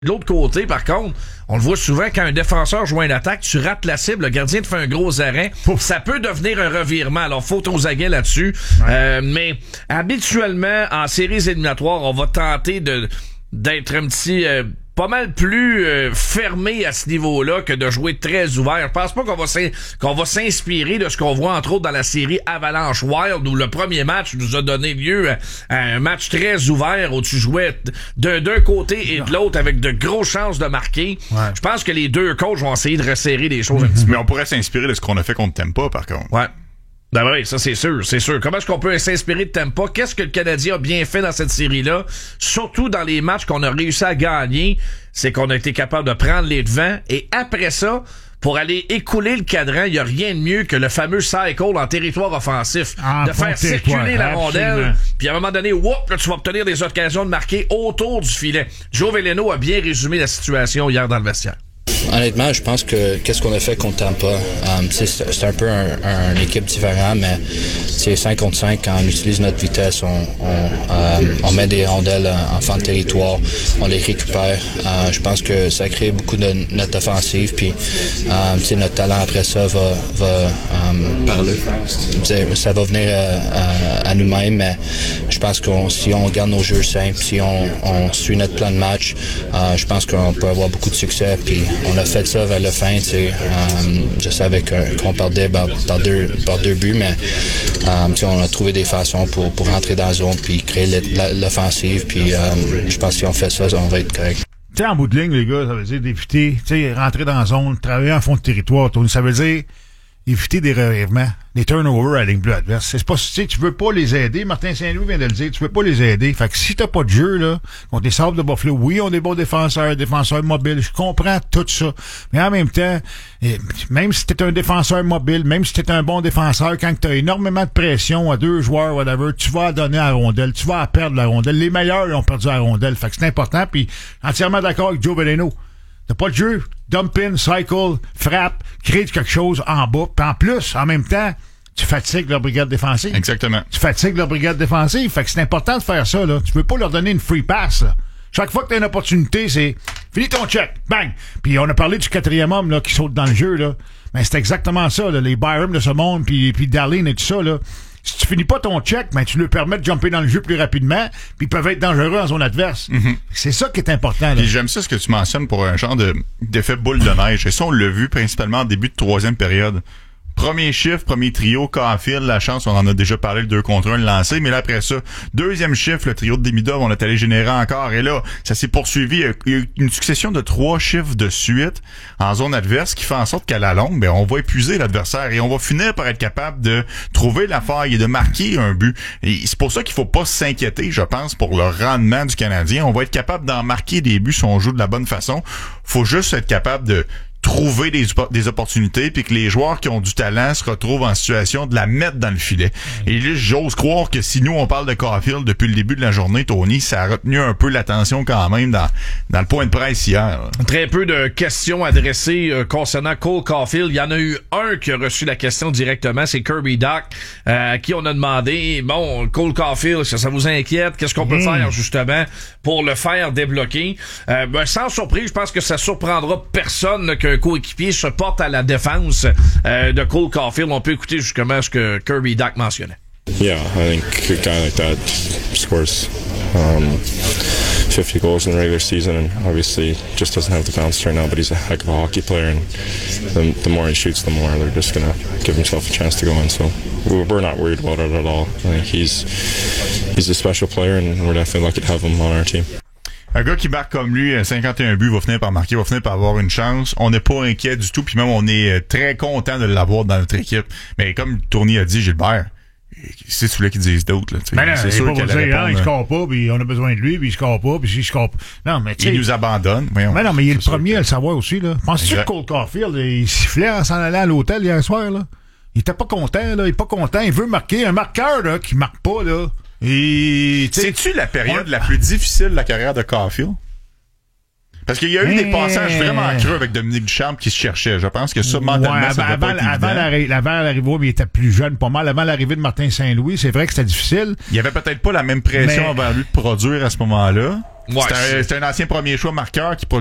De l'autre côté, par contre, on le voit souvent quand un défenseur joue une attaque, tu rates la cible, le gardien te fait un gros arrêt, ça peut devenir un revirement. Alors, faut aux aguets là-dessus. Ouais. Mais habituellement, en séries éliminatoires, on va tenter d'être un petit... pas mal plus fermé à ce niveau-là que de jouer très ouvert. Je pense pas qu'on va s'inspirer de ce qu'on voit entre autres dans la série Avalanche Wild où le premier match nous a donné lieu à un match très ouvert où tu jouais d'un côté et de l'autre avec de grosses chances de marquer. Ouais. Je pense que les deux coachs vont essayer de resserrer les choses un petit peu. Mais on pourrait s'inspirer de ce qu'on a fait contre Tampa par contre. Ouais. Ben oui, ça c'est sûr. Comment est-ce qu'on peut s'inspirer de Tampa? Qu'est-ce que le Canadien a bien fait dans cette série-là? Surtout dans les matchs qu'on a réussi à gagner, c'est qu'on a été capable de prendre les devants et après ça, pour aller écouler le cadran, il y a rien de mieux que le fameux cycle en territoire offensif. De faire circuler la rondelle, puis à un moment donné, là, tu vas obtenir des occasions de marquer autour du filet. Joe Veleno a bien résumé la situation hier dans le vestiaire. Honnêtement, je pense que qu'est-ce qu'on a fait contre Tampa, c'est un peu une équipe différente, mais c'est 5 contre 5, quand on utilise notre vitesse, on met des rondelles en fin de territoire, on les récupère. Je pense que ça crée beaucoup de notre offensive, puis notre talent après ça va parler. Ça va venir à nous-mêmes, mais je pense que si on garde nos jeux simples, si on suit notre plan de match, je pense qu'on peut avoir beaucoup de succès, puis on a fait ça vers la fin, je savais qu'on perdait par deux buts, mais on a trouvé des façons pour rentrer dans la zone puis créer l'offensive, puis je pense que si on fait ça, on va être correct. Tu sais, en bout de ligne, les gars, ça veut dire d'éviter, rentrer dans la zone, travailler en fond de territoire, ça veut dire éviter des revirements, des turnovers à la ligne bleue adverse. C'est pas, tu veux pas les aider. Martin Saint-Louis vient de le dire, tu veux pas les aider. Fait que si t'as pas de jeu, là, contre les Sabres de Buffalo, oui, on est des bons défenseurs mobiles, je comprends tout ça. Mais en même temps, même si t'es un défenseur mobile, même si t'es un bon défenseur, quand t'as énormément de pression à deux joueurs, whatever, tu vas donner à la rondelle, tu vas perdre la rondelle. Les meilleurs ont perdu la rondelle. Fait que c'est important, puis entièrement d'accord avec Joe Veleno. T'as pas de jeu, dump in, cycle, frappe, crée quelque chose en bas. Puis en plus, en même temps, tu fatigues leur brigade défensive. Exactement. Tu fatigues leur brigade défensive. Fait que c'est important de faire ça, là. Tu peux pas leur donner une free pass, là. Chaque fois que t'as une opportunité, c'est finis ton check, bang! Puis on a parlé du quatrième homme, là, qui saute dans le jeu, là. Mais c'est exactement ça, là. Les Byram de ce monde, puis Darlene et tout ça, là. Si tu finis pas ton check, ben tu leur permets de jumper dans le jeu plus rapidement, puis ils peuvent être dangereux en zone adverse. Mm-hmm. C'est ça qui est important. Là. Puis j'aime ça ce que tu mentionnes pour un genre d'effet boule de neige. Et ça, on l'a vu principalement en début de troisième période. Premier chiffre, premier trio, Caulfield, la chance, on en a déjà parlé, le 2 contre 1, le lancé, mais là, après ça, deuxième chiffre, le trio de Demidov, on est allé générer encore, et là, ça s'est poursuivi. Il y a eu une succession de 3 chiffres de suite en zone adverse qui fait en sorte qu'à la longue, ben, on va épuiser l'adversaire et on va finir par être capable de trouver la faille et de marquer un but. Et c'est pour ça qu'il faut pas s'inquiéter, je pense, pour le rendement du Canadien. On va être capable d'en marquer des buts si on joue de la bonne façon. Faut juste être capable de trouver des opportunités puis que les joueurs qui ont du talent se retrouvent en situation de la mettre dans le filet. Et là, j'ose croire que si nous, on parle de Caulfield depuis le début de la journée, Tony, ça a retenu un peu l'attention quand même dans le point de presse hier. Très peu de questions adressées concernant Cole Caulfield. Il y en a eu un qui a reçu la question directement, c'est Kirby Dach, à qui on a demandé, bon, Cole Caulfield, ça vous inquiète? Qu'est-ce qu'on peut faire justement pour le faire débloquer? Sans surprise, je pense que ça surprendra personne là, qu'un coéquipier se porte à la défense de Cole Caulfield. On peut écouter justement ce que Kirby Dach mentionnait. Yeah, I think a guy like that scores 50 goals in the regular season and obviously just doesn't have the bounce right now, but he's a heck of a hockey player and the more he shoots, the more they're just going to give himself a chance to go in. So we're not worried about it at all. I think he's a special player and we're definitely lucky to have him on our team. Un gars qui marque comme lui 51 buts va finir par marquer, va finir par avoir une chance. On n'est pas inquiet du tout, puis même on est très content de l'avoir dans notre équipe. Mais comme Tony a dit, Gilbert, c'est celui-là qui disent d'autres. C'est sûr qu'il il score pas, puis on a besoin de lui, puis il score pas, puis s'il score pas. Non, mais il nous abandonne. Voyons, mais non, mais il est le premier à le savoir aussi. Là. Penses-tu que Cole Caulfield, il sifflait en s'en allant à l'hôtel hier soir? Là? Il était pas content, là. Il est pas content. Il veut marquer. Un marqueur là, qui marque pas, là. Et c'est-tu la période la plus difficile de la carrière de Caulfield? Parce qu'il y a eu des passages vraiment creux avec Dominique Ducharme qui se cherchait. Je pense que ça, mentalement, ça devait pas être évident. Avant l'arrivée, il était plus jeune, pas mal. Avant l'arrivée de Martin Saint-Louis, c'est vrai que c'était difficile. Il y avait peut-être pas la même pression envers lui de produire à ce moment-là. Ouais, c'était un ancien premier choix marqueur qui